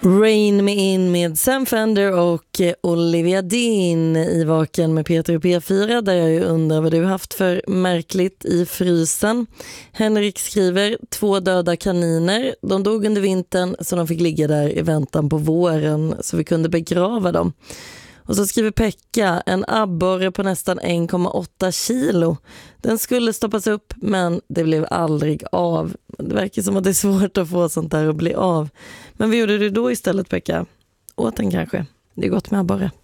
Rain Me In med Sam Fender och Olivia Dean i Vaken med Peter och P4, där jag ju undrar vad du haft för märkligt i frysen. Henrik skriver 2 döda kaniner. De dog under vintern så de fick ligga där i väntan på våren så vi kunde begrava dem. Och så skriver Pekka, en abborre på nästan 1,8 kilo. Den skulle stoppas upp men det blev aldrig av. Det verkar som att det är svårt att få sånt där att bli av. Men vad gjorde du då istället, Pekka? Åt den kanske? Det är gott med abborre.